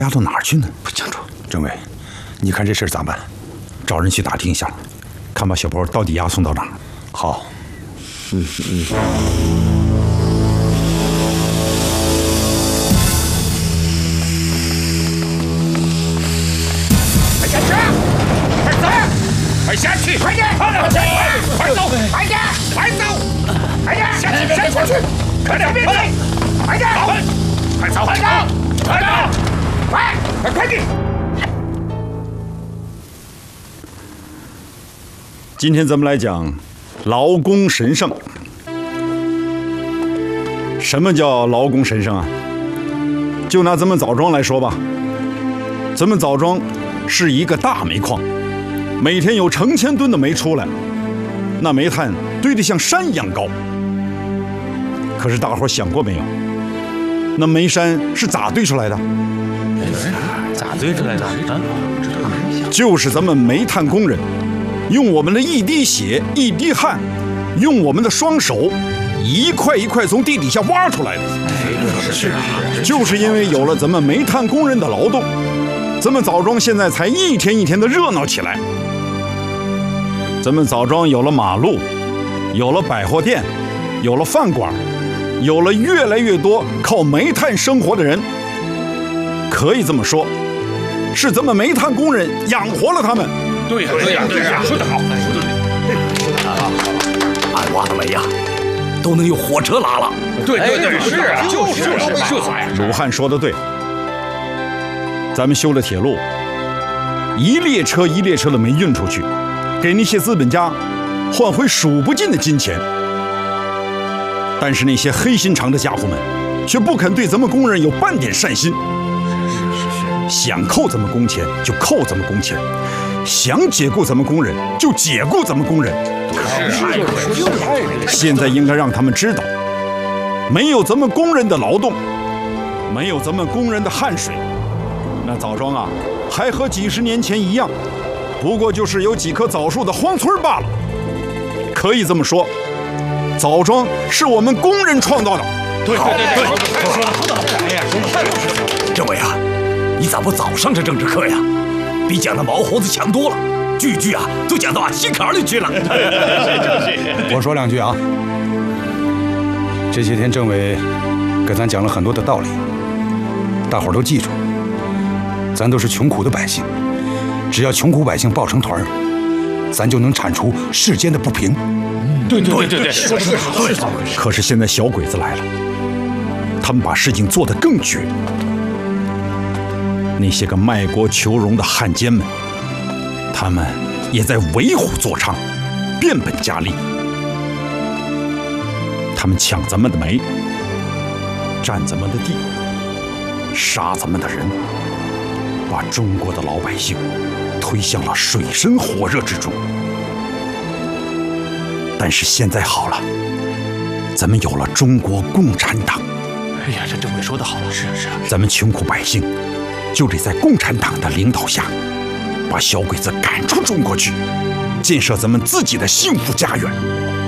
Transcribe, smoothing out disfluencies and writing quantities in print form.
丫到哪儿去呢？ 不清楚。 政委，你看这事儿咋办？找人去打听一下，看把小波到底押送到哪儿。 好。 快下去！快点！快点！快走！快点！快走！快点！下去！下去！快点！快点！快点！快走！快走！快走！快点！ 今天咱们来讲劳工神圣。什么叫劳工神圣啊？就拿咱们枣庄来说吧，咱们枣庄是一个大煤矿。每天有成千吨的煤出来，那煤炭堆得像山一样高。可是大伙想过没有，那煤山是咋堆出来的？ 咋堆出来的？ 就是咱们煤炭工人用我们的一滴血一滴汗，用我们的双手一块一块从地底下挖出来的。就是因为有了咱们煤炭工人的劳动，咱们枣庄现在才一天一天的热闹起来。咱们枣庄有了马路，有了百货店，有了饭馆，有了越来越多靠煤炭生活的人。可以这么说，是咱们煤炭工人养活了他们。 对呀，说得好，说得对。俺挖的煤呀，都能用火车拉了。 对，是啊，就是鲁汉说的对，咱们修了铁路，一列车一列车的煤运出去，给那些资本家换回数不尽的金钱。但是那些黑心肠的家伙们却不肯对咱们工人有半点善心，想扣咱们工钱就扣咱们工钱，想解雇咱们工人就解雇咱们工人。现在应该让他们知道，没有咱们工人的劳动，没有咱们工人的汗水，那枣庄啊还和几十年前一样，不过就是有几棵枣树的荒村罢了。可以这么说，枣庄是我们工人创造的。 对， 政委啊，你咋不早上这政治课呀？比讲的毛猴子强多了，句句啊都讲到俺心坎里去了。 我说两句啊，这些天政委给咱讲了很多的道理，大伙儿都记住，咱都是穷苦的百姓，只要穷苦百姓抱成团，咱就能铲除世间的不平。 对，说得好。 可是现在小鬼子来了，他们把事情做得更绝。那些个卖国求荣的汉奸们，他们也在为虎作伥，变本加厉。他们抢咱们的煤，占咱们的地，杀咱们的人，把中国的老百姓推向了水深火热之中。但是现在好了，咱们有了中国共产党。 哎呀，这政委说得好，是啊， 咱们穷苦百姓就得在共产党的领导下，把小鬼子赶出中国去，建设咱们自己的幸福家园。